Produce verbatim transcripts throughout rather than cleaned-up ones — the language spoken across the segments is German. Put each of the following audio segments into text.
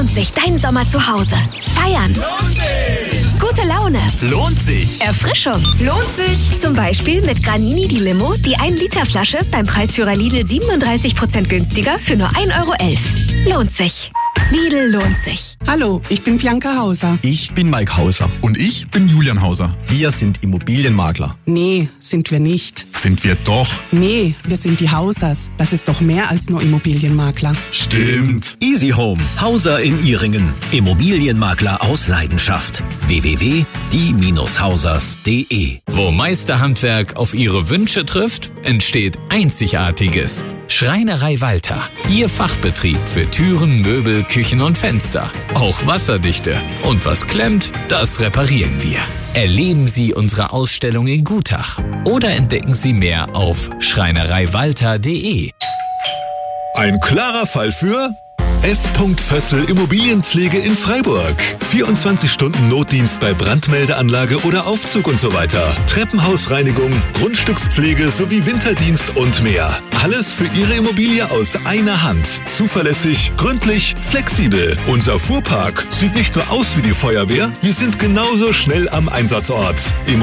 lohnt sich dein Sommer zu Hause. Feiern. Lohnt sich. Gute Laune. Lohnt sich. Erfrischung. Lohnt sich. Zum Beispiel mit Granini die Limo, die ein Liter Flasche beim Preisführer Lidl siebenunddreißig Prozent günstiger für nur ein Euro elf. Lohnt sich. Lidl lohnt sich. Hallo, ich bin Bianca Hauser. Ich bin Mike Hauser. Und ich bin Julian Hauser. Wir sind Immobilienmakler. Nee, sind wir nicht. Sind wir doch. Nee, wir sind die Hausers. Das ist doch mehr als nur Immobilienmakler. Stimmt. Easy Home, Hauser in Ihringen. Immobilienmakler aus Leidenschaft. w w w punkt die hausers punkt d e. Wo Meisterhandwerk auf Ihre Wünsche trifft, entsteht Einzigartiges. Schreinerei Walter. Ihr Fachbetrieb für Türen, Möbel, Küchen und Fenster. Auch wasserdichte. Und was klemmt, das reparieren wir. Erleben Sie unsere Ausstellung in Gutach oder entdecken Sie mehr auf schreinerei-walter punkt d e. Ein klarer Fall für F. Fössl Immobilienpflege in Freiburg. vierundzwanzig Stunden Notdienst bei Brandmeldeanlage oder Aufzug und so weiter. Treppenhausreinigung, Grundstückspflege sowie Winterdienst und mehr. Alles für Ihre Immobilie aus einer Hand. Zuverlässig, gründlich, flexibel. Unser Fuhrpark sieht nicht nur aus wie die Feuerwehr, wir sind genauso schnell am Einsatzort.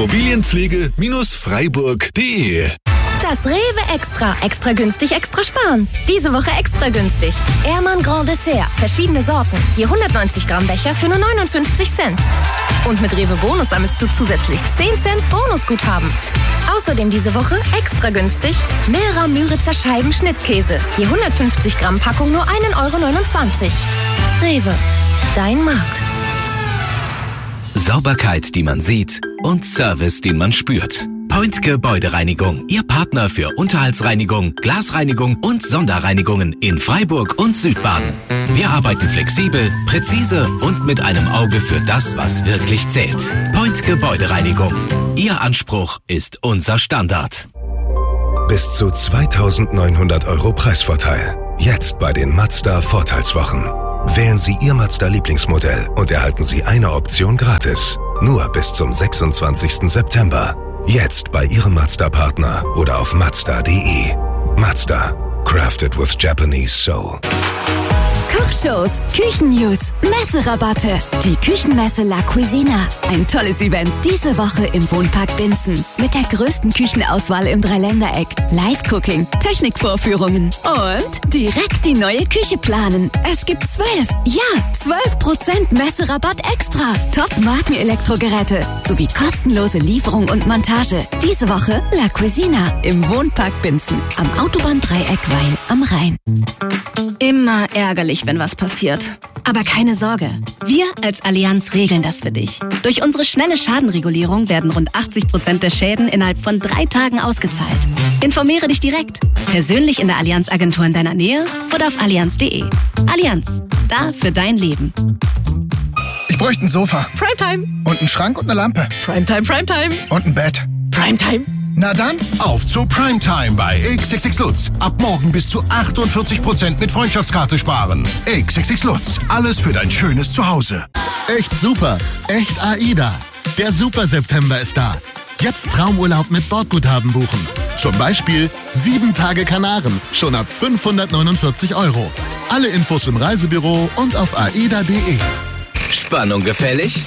Immobilienpflege-freiburg punkt d e. Das Rewe Extra. Extra günstig, extra sparen. Diese Woche extra günstig. Ehrmann Grand Dessert. Verschiedene Sorten. Je hundertneunzig Gramm Becher für nur neunundfünfzig Cent. Und mit Rewe Bonus sammelst du zusätzlich zehn Cent Bonusguthaben. Außerdem diese Woche extra günstig Milra Müritzer Scheiben Schnittkäse. Je hundertfünfzig Gramm Packung nur ein Euro neunundzwanzig. Rewe. Dein Markt. Sauberkeit, die man sieht und Service, den man spürt. Point Gebäudereinigung. Ihr Partner für Unterhaltsreinigung, Glasreinigung und Sonderreinigungen in Freiburg und Südbaden. Wir arbeiten flexibel, präzise und mit einem Auge für das, was wirklich zählt. Point Gebäudereinigung. Ihr Anspruch ist unser Standard. Bis zu zweitausendneunhundert Euro Preisvorteil. Jetzt bei den Mazda Vorteilswochen. Wählen Sie Ihr Mazda Lieblingsmodell und erhalten Sie eine Option gratis. Nur bis zum sechsundzwanzigsten September. Jetzt bei Ihrem Mazda-Partner oder auf mazda punkt d e. Mazda. Crafted with Japanese soul. Kochshows, Küchennews, Messerabatte. Die Küchenmesse La Cuisina. Ein tolles Event diese Woche im Wohnpark Binzen. Mit der größten Küchenauswahl im Dreiländereck. Live-Cooking, Technikvorführungen und direkt die neue Küche planen. Es gibt zwölf, ja, zwölf Prozent Messerabatt extra. Top-Marken-Elektrogeräte sowie kostenlose Lieferung und Montage. Diese Woche La Cuisina im Wohnpark Binzen. Am Autobahndreieck Weil am Rhein. Immer ärgerlich, wenn was passiert. Aber keine Sorge. Wir als Allianz regeln das für dich. Durch unsere schnelle Schadenregulierung werden rund achtzig Prozent der Schäden innerhalb von drei Tagen ausgezahlt. Informiere dich direkt. Persönlich in der Allianz-Agentur in deiner Nähe oder auf allianz punkt d e. Allianz. Da für dein Leben. Ich bräuchte ein Sofa. Primetime. Und einen Schrank und eine Lampe. Primetime, Primetime. Und ein Bett. Primetime. Na dann, auf zur Primetime bei X X X Lutz. Ab morgen bis zu achtundvierzig Prozent mit Freundschaftskarte sparen. X X X Lutz. Alles für dein schönes Zuhause. Echt super. Echt AIDA. Der Super September ist da. Jetzt Traumurlaub mit Bordguthaben buchen. Zum Beispiel sieben Tage Kanaren. Schon ab fünfhundertneunundvierzig Euro. Alle Infos im Reisebüro und auf aida punkt d e. Spannung gefällig?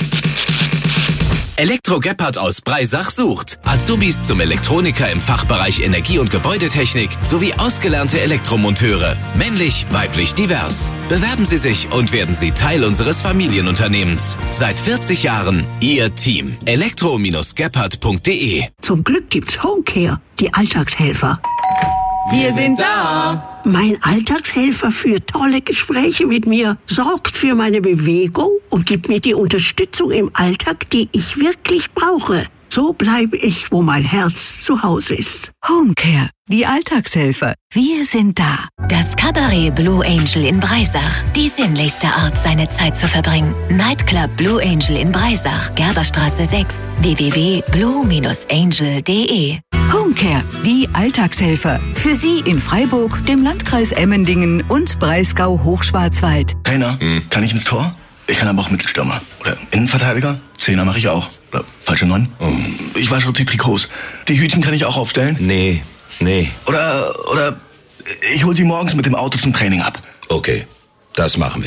Elektro Gebhardt aus Breisach sucht Azubis zum Elektroniker im Fachbereich Energie- und Gebäudetechnik sowie ausgelernte Elektromonteure. Männlich, weiblich, divers. Bewerben Sie sich und werden Sie Teil unseres Familienunternehmens. Seit vierzig Jahren Ihr Team. elektro gebhardt punkt d e. Zum Glück gibt's Homecare, die Alltagshelfer. Wir sind da. Mein Alltagshelfer führt tolle Gespräche mit mir, sorgt für meine Bewegung und gibt mir die Unterstützung im Alltag, die ich wirklich brauche. So bleibe ich, wo mein Herz zu Hause ist. Homecare, die Alltagshelfer. Wir sind da. Das Cabaret Blue Angel in Breisach. Die sinnlichste Art, seine Zeit zu verbringen. Nightclub Blue Angel in Breisach. Gerberstraße sechs. w w w punkt blue angel punkt d e. Homecare, die Alltagshelfer. Für Sie in Freiburg, dem Landkreis Emmendingen und Breisgau-Hochschwarzwald. Trainer, hm. kann ich ins Tor? Ich kann aber auch Mittelstürmer. Oder Innenverteidiger. Zehner mache ich auch. Oder falsche Neun. Oh. Ich wasche auch die Trikots. Die Hütchen kann ich auch aufstellen. Nee, nee. Oder, oder ich hol sie morgens mit dem Auto zum Training ab. Okay, das machen wir.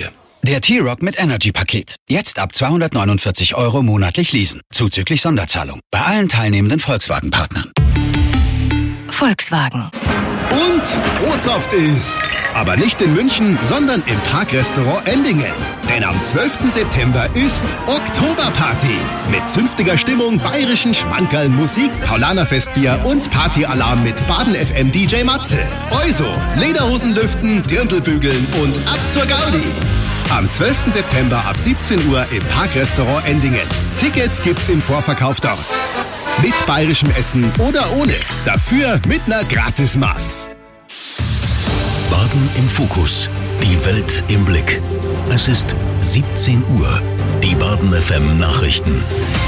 Der T-Rock mit Energy-Paket. Jetzt ab zweihundertneunundvierzig Euro monatlich leasen. Zuzüglich Sonderzahlung. Bei allen teilnehmenden Volkswagen-Partnern. Volkswagen. Und Bootshaft ist. Aber nicht in München, sondern im Parkrestaurant Endingen. Denn am zwölften September ist Oktoberparty. Mit zünftiger Stimmung, bayerischen Schmankerl, Musik, Paulanerfestbier und Partyalarm mit Baden-F M-D J Matze. Also, Lederhosen lüften, Dirndlbügeln und ab zur Gaudi. Am zwölften September ab siebzehn Uhr im Parkrestaurant Endingen. Tickets gibt's im Vorverkauf dort. Mit bayerischem Essen oder ohne. Dafür mit ner Gratismaß. Baden im Fokus. Die Welt im Blick. Es ist siebzehn Uhr. Die Baden F M Nachrichten.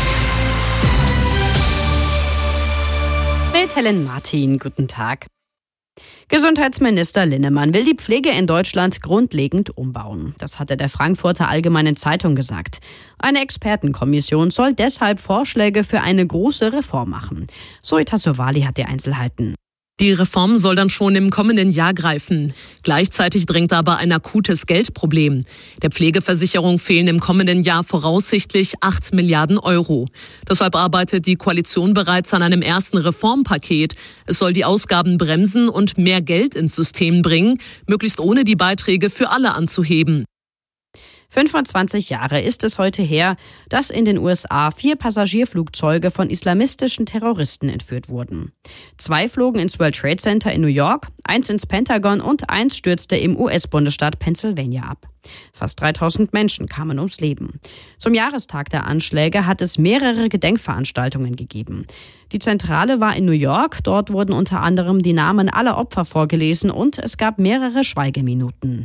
Mit Helen Martin, guten Tag. Gesundheitsminister Linnemann will die Pflege in Deutschland grundlegend umbauen. Das hatte der Frankfurter Allgemeinen Zeitung gesagt. Eine Expertenkommission soll deshalb Vorschläge für eine große Reform machen. Zoe Tassovali hat die Einzelheiten. Die Reform soll dann schon im kommenden Jahr greifen. Gleichzeitig drängt aber ein akutes Geldproblem. Der Pflegeversicherung fehlen im kommenden Jahr voraussichtlich acht Milliarden Euro. Deshalb arbeitet die Koalition bereits an einem ersten Reformpaket. Es soll die Ausgaben bremsen und mehr Geld ins System bringen, möglichst ohne die Beiträge für alle anzuheben. fünfundzwanzig Jahre ist es heute her, dass in den U S A vier Passagierflugzeuge von islamistischen Terroristen entführt wurden. Zwei flogen ins World Trade Center in New York, eins ins Pentagon und eins stürzte im U S-Bundesstaat Pennsylvania ab. Fast dreitausend Menschen kamen ums Leben. Zum Jahrestag der Anschläge hat es mehrere Gedenkveranstaltungen gegeben. Die Zentrale war in New York, dort wurden unter anderem die Namen aller Opfer vorgelesen und es gab mehrere Schweigeminuten.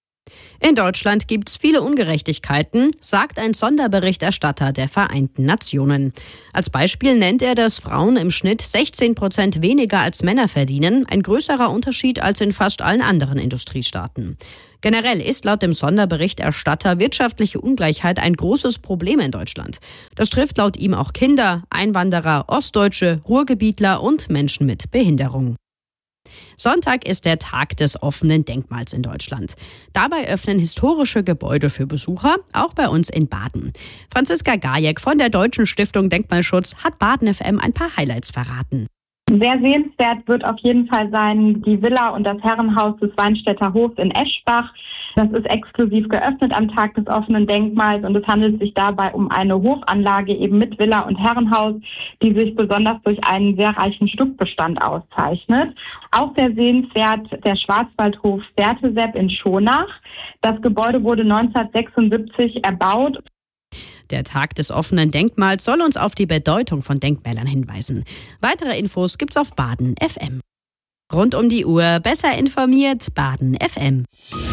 In Deutschland gibt es viele Ungerechtigkeiten, sagt ein Sonderberichterstatter der Vereinten Nationen. Als Beispiel nennt er, dass Frauen im Schnitt sechzehn Prozent weniger als Männer verdienen, ein größerer Unterschied als in fast allen anderen Industriestaaten. Generell ist laut dem Sonderberichterstatter wirtschaftliche Ungleichheit ein großes Problem in Deutschland. Das trifft laut ihm auch Kinder, Einwanderer, Ostdeutsche, Ruhrgebietler und Menschen mit Behinderung. Sonntag ist der Tag des offenen Denkmals in Deutschland. Dabei öffnen historische Gebäude für Besucher, auch bei uns in Baden. Franziska Gajek von der Deutschen Stiftung Denkmalschutz hat Baden F M ein paar Highlights verraten. Sehr sehenswert wird auf jeden Fall sein die Villa und das Herrenhaus des Weinstädter Hofs in Eschbach. Das ist exklusiv geöffnet am Tag des offenen Denkmals und es handelt sich dabei um eine Hofanlage eben mit Villa und Herrenhaus, die sich besonders durch einen sehr reichen Stuckbestand auszeichnet. Auch sehr sehenswert der Schwarzwaldhof Bertesepp in Schonach. Das Gebäude wurde neunzehnhundertsechsundsiebzig erbaut. Der Tag des offenen Denkmals soll uns auf die Bedeutung von Denkmälern hinweisen. Weitere Infos gibt's auf Baden F M. Rund um die Uhr besser informiert Baden F M.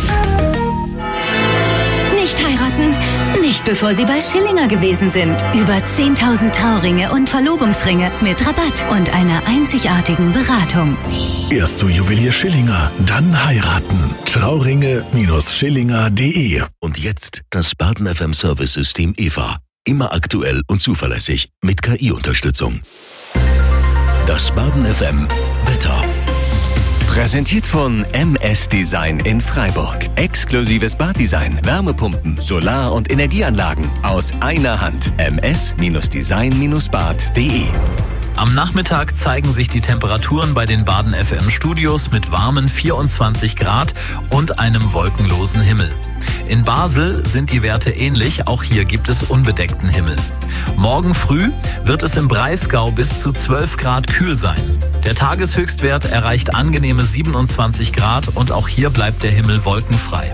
Nicht heiraten? Nicht bevor Sie bei Schillinger gewesen sind. Über zehntausend Trauringe und Verlobungsringe mit Rabatt und einer einzigartigen Beratung. Erst zu Juwelier Schillinger, dann heiraten. Trauringe Schillinger punkt de. Und jetzt das Baden F M Service-System E V A. Immer aktuell und zuverlässig mit K I-Unterstützung. Das Baden F M Wetter. Präsentiert von M S Design in Freiburg. Exklusives Baddesign, Wärmepumpen, Solar- und Energieanlagen aus einer Hand. m s design bad punkt de. Am Nachmittag zeigen sich die Temperaturen bei den Baden F M Studios mit warmen vierundzwanzig Grad und einem wolkenlosen Himmel. In Basel sind die Werte ähnlich, auch hier gibt es unbedeckten Himmel. Morgen früh wird es im Breisgau bis zu zwölf Grad kühl sein. Der Tageshöchstwert erreicht angenehme siebenundzwanzig Grad und auch hier bleibt der Himmel wolkenfrei.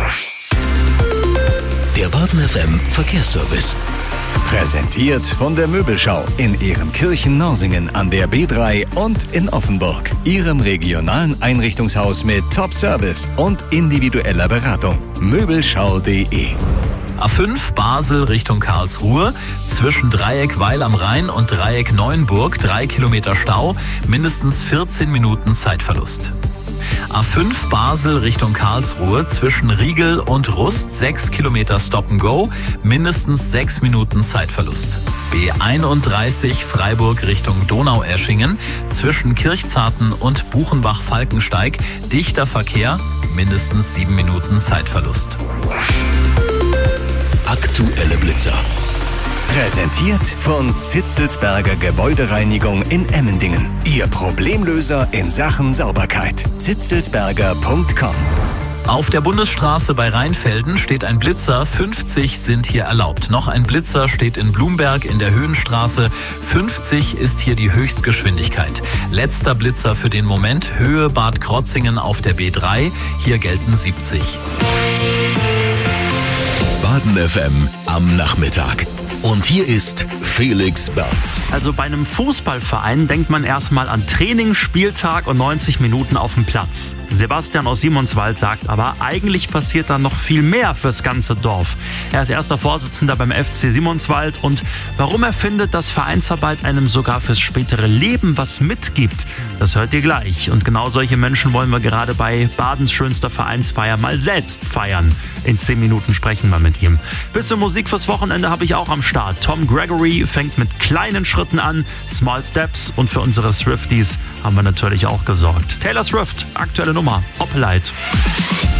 Der Baden F M Verkehrsservice. Präsentiert von der Möbelschau in Ehrenkirchen-Norsingen an der B drei und in Offenburg. Ihrem regionalen Einrichtungshaus mit Top-Service und individueller Beratung. Möbelschau punkt de. A fünf Basel Richtung Karlsruhe, zwischen Dreieck Weil am Rhein und Dreieck Neuenburg, drei Kilometer Stau, mindestens vierzehn Minuten Zeitverlust. A fünf Basel Richtung Karlsruhe, zwischen Riegel und Rust, sechs Kilometer Stop and Go, mindestens sechs Minuten Zeitverlust. B einunddreißig Freiburg Richtung Donaueschingen, zwischen Kirchzarten und Buchenbach-Falkensteig, dichter Verkehr, mindestens sieben Minuten Zeitverlust. aktuelle Blitzer. Präsentiert von Zitzelsberger Gebäudereinigung in Emmendingen. Ihr Problemlöser in Sachen Sauberkeit. zitzelsberger punkt com. Auf der Bundesstraße bei Rheinfelden steht ein Blitzer, fünfzig sind hier erlaubt. Noch ein Blitzer steht in Blumberg in der Höhenstraße, fünfzig ist hier die Höchstgeschwindigkeit. Letzter Blitzer für den Moment, Höhe Bad Krotzingen auf der B drei, hier gelten siebzig. Baden F M am Nachmittag. Und hier ist Felix Berz. Also bei einem Fußballverein denkt man erstmal an Training, Spieltag und neunzig Minuten auf dem Platz. Sebastian aus Simonswald sagt aber, eigentlich passiert da noch viel mehr fürs ganze Dorf. Er ist erster Vorsitzender beim F C Simonswald und warum er findet, dass Vereinsarbeit einem sogar fürs spätere Leben was mitgibt, das hört ihr gleich. Und genau solche Menschen wollen wir gerade bei Badens schönster Vereinsfeier mal selbst feiern. In zehn Minuten sprechen wir mit ihm. Bisschen Musik fürs Wochenende habe ich auch am Start. Tom Gregory fängt mit kleinen Schritten an, Small Steps, und für unsere Swifties haben wir natürlich auch gesorgt. Taylor Swift, aktuelle Nummer, Opelite.